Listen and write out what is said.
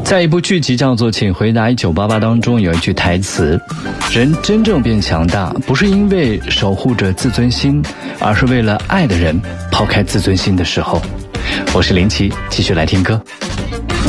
在一部剧集叫做《请回答1988》当中，有一句台词：人真正变强大，不是因为守护着自尊心，而是为了爱的人抛开自尊心的时候。我是林奇，继续来听歌。